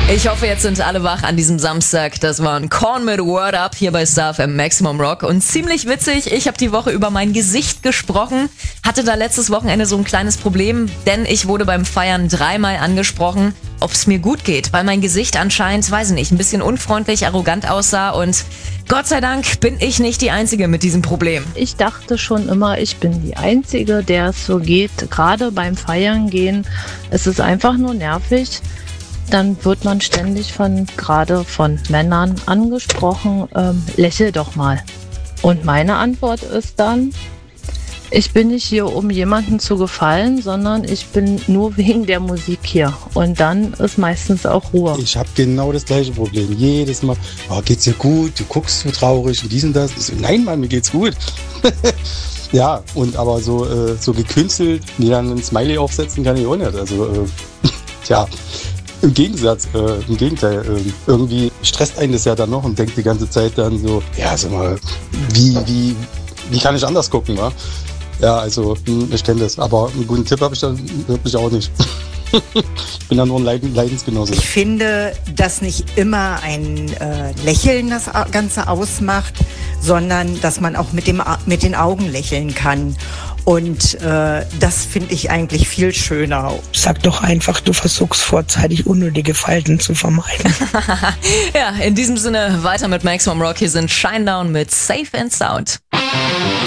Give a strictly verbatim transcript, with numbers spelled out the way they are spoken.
Ich hoffe, jetzt sind alle wach an diesem Samstag. Das war ein Korn mit Word Up hier bei Star F M Maximum Rock. Und ziemlich witzig, ich habe die Woche über mein Gesicht gesprochen. Hatte da letztes Wochenende so ein kleines Problem, denn ich wurde beim Feiern dreimal angesprochen, ob es mir gut geht. Weil mein Gesicht anscheinend, weiß ich nicht, ein bisschen unfreundlich, arrogant aussah. Und Gott sei Dank bin ich nicht die Einzige mit diesem Problem. Ich dachte schon immer, ich bin die Einzige, der es so geht. Gerade beim Feiern gehen, es ist einfach nur nervig. Dann wird man ständig von, gerade von Männern angesprochen, ähm, lächel doch mal. Und meine Antwort ist dann, ich bin nicht hier, um jemandem zu gefallen, sondern ich bin nur wegen der Musik hier. Und dann ist meistens auch Ruhe. Ich habe genau das gleiche Problem. Jedes Mal, oh, geht's dir gut? Du guckst so traurig und dies und das. Ich so, nein, Mann, mir geht's gut. Ja, und aber so, äh, so gekünstelt, mir dann ein Smiley aufsetzen kann ich auch nicht. Also, äh, tja. Im Gegensatz, äh, im Gegenteil, äh, irgendwie stresst einen das ja dann noch und denkt die ganze Zeit dann so, ja, sag mal, wie, wie, wie kann ich anders gucken, wa? Ja, also, hm, ich kenne das, aber einen guten Tipp habe ich dann wirklich auch nicht. Ich bin ja nur ein Leiden, Leidensgenosse. Ich finde, dass nicht immer ein äh, Lächeln das Ganze ausmacht, sondern dass man auch mit, dem, mit den Augen lächeln kann. Und äh, das finde ich eigentlich viel schöner. Sag doch einfach, du versuchst vorzeitig unnötige Falten zu vermeiden. Ja, in diesem Sinne weiter mit Maximum Rock. Hier sind Shinedown mit Safe and Sound.